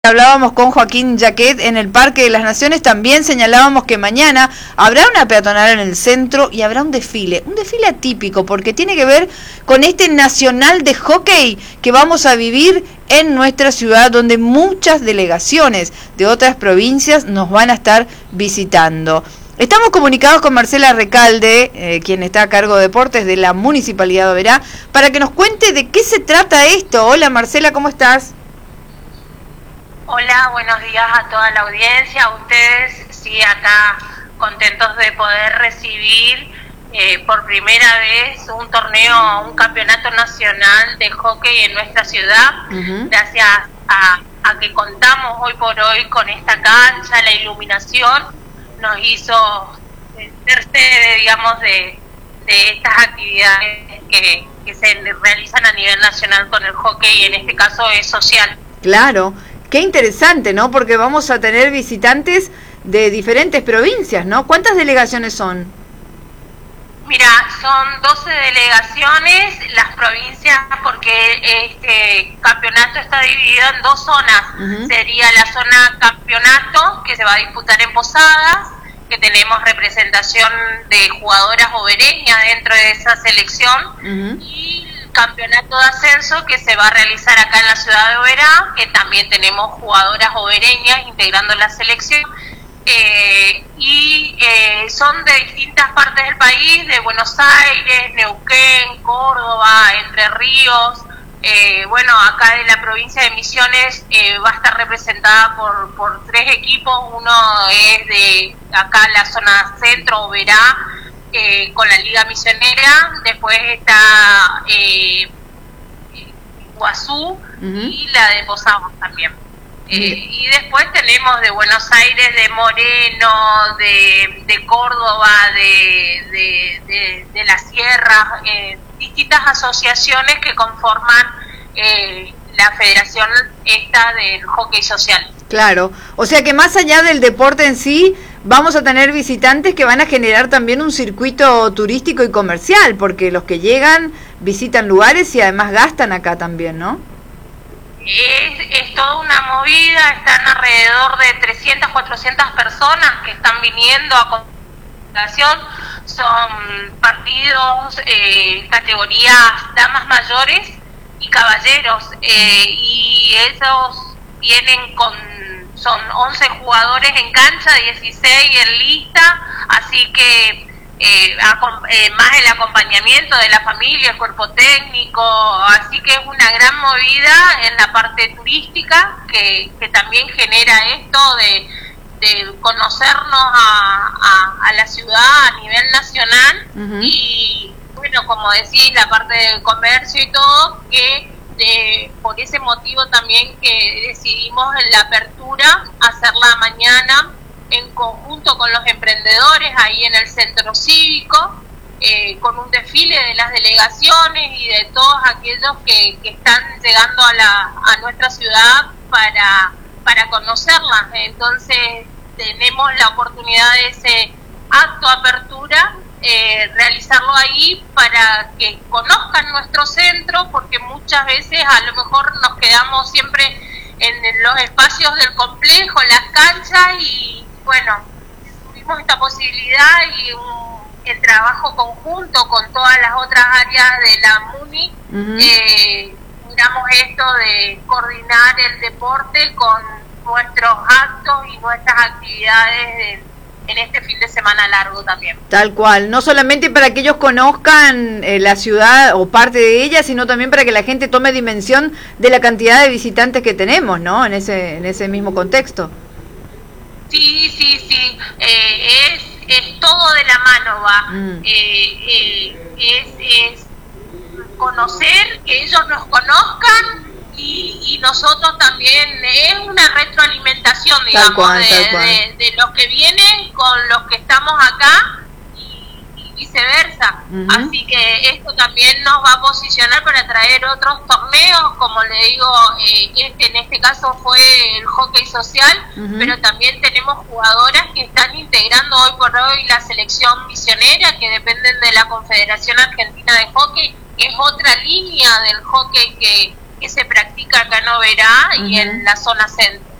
Hablábamos con Joaquín Yaquet en el Parque de las Naciones, también señalábamos que mañana habrá una peatonal en el centro y habrá un desfile atípico porque tiene que ver con este nacional de hockey que vamos a vivir en nuestra ciudad, donde muchas delegaciones de otras provincias nos van a estar visitando. Estamos comunicados con Marcela Recalde, quien está a cargo de deportes de la Municipalidad de Oberá, para que nos cuente de qué se trata esto. Hola Marcela, ¿cómo estás? Hola, buenos días a toda la audiencia, a ustedes, sí, acá contentos de poder recibir por primera vez un torneo, un campeonato nacional de hockey en nuestra ciudad, gracias a que contamos hoy por hoy con esta cancha, la iluminación nos hizo ser sede, digamos, de estas actividades que se realizan a nivel nacional con el hockey, y en este caso es social. Claro. Qué interesante, ¿no? Porque vamos a tener visitantes de diferentes provincias, ¿no? ¿Cuántas delegaciones son? Mira, son 12 delegaciones, las provincias, porque este campeonato está dividido en dos zonas. Sería la zona campeonato, que se va a disputar en Posadas, que tenemos representación de jugadoras obereñas dentro de esa selección, y campeonato de ascenso que se va a realizar acá en la ciudad de Oberá, que también tenemos jugadoras obereñas integrando la selección, y son de distintas partes del país, de Buenos Aires, Neuquén, Córdoba, Entre Ríos. Bueno, acá de la provincia de Misiones va a estar representada por 3 equipos. Uno es de acá la zona centro, Oberá, con la Liga Misionera. Después está Iguazú y la de Posadas también. Y después tenemos de Buenos Aires, de Moreno, de Córdoba, de la Sierra, distintas asociaciones que conforman la federación esta del hockey social. Claro, o sea que más allá del deporte en sí, vamos a tener visitantes que van a generar también un circuito turístico y comercial, porque los que llegan visitan lugares y además gastan acá también, ¿no? Es toda una movida, están alrededor de 300, 400 personas que están viniendo a concentración. Son partidos, categorías damas mayores y caballeros, y esos vienen son 11 jugadores en cancha, 16 en lista, así que más el acompañamiento de la familia, el cuerpo técnico, así que es una gran movida en la parte turística que también genera esto de conocernos a la ciudad a nivel nacional. Y bueno, como decís, la parte del comercio y todo, que por ese motivo también que decidimos en la apertura hacerla mañana en conjunto con los emprendedores ahí en el centro cívico, con un desfile de las delegaciones y de todos aquellos que están llegando a nuestra ciudad para conocerlas. Entonces tenemos la oportunidad de ese acto de apertura, realizarlo ahí para que conozcan nuestro centro, porque muchas veces a lo mejor nos quedamos siempre en los espacios del complejo, las canchas, y bueno, tuvimos esta posibilidad y el trabajo conjunto con todas las otras áreas de la MUNI, miramos esto de coordinar el deporte con nuestros actos y nuestras actividades en este fin de semana largo también. Tal cual, no solamente para que ellos conozcan la ciudad o parte de ella, sino también para que la gente tome dimensión de la cantidad de visitantes que tenemos, ¿no? En ese mismo contexto. Sí, es todo de la mano, va. Es conocer, que ellos nos conozcan, y nosotros también, es una retroalimentación, digamos, de los que vienen con los que estamos acá y viceversa. Así que esto también nos va a posicionar para traer otros torneos, como le digo, en este caso fue el hockey social, pero también tenemos jugadoras que están integrando hoy por hoy la selección misionera, que dependen de la Confederación Argentina de Hockey, que es otra línea del hockey que que se practica acá en Oberá y en la zona centro.